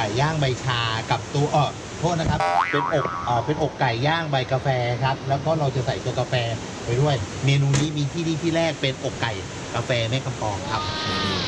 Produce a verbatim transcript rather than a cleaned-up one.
ก่ย่างใบชากับตัวเออโทษนะครับเป็นอกเอ่อเป็นอกไก่ย่างใบกาแฟครับแล้วก็เราจะใส่ตัวกาแฟไปด้วยเมนูนี้มีที่นี่ที่แรกเป็นอกไก่กาแฟแม่กำปองครับ